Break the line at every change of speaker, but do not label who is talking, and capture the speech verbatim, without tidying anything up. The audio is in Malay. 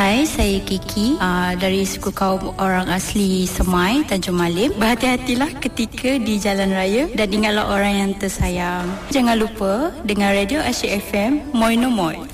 Hai, saya Kiki uh, dari suku kaum orang asli Semai, Tanjung Malim. Berhati-hatilah ketika di jalan raya dan ingatlah orang yang tersayang. Jangan lupa dengan Radio Asyik F M, Moi No Moi.